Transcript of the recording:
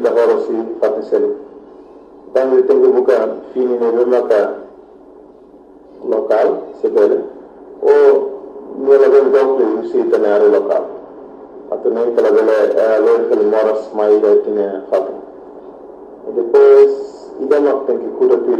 lavoro si fatti seli. Quando tengo buka fini ne lumaka local sebele o nella ben dopo si tenere local. Atene kala bele loro che moras mai da tine fatto. E depois idama tem que cuidar